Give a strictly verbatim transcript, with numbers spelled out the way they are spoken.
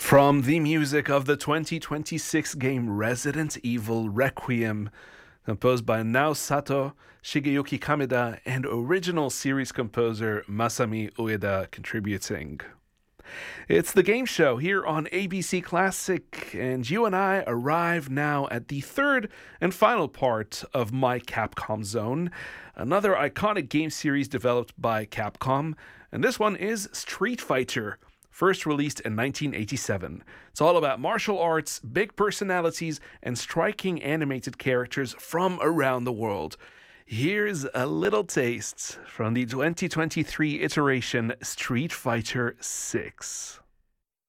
From the music of the twenty twenty-six game Resident Evil Requiem, composed by Nao Sato, Shigeyuki Kameda, and original series composer Masami Ueda contributing. It's the game show here on A B C Classic, and you and I arrive now at the third and final part of My Capcom Zone, another iconic game series developed by Capcom, and this one is Street Fighter, first released in nineteen eighty-seven. It's all about martial arts, big personalities, and striking animated characters from around the world. Here's a little taste from the twenty twenty-three iteration Street Fighter six.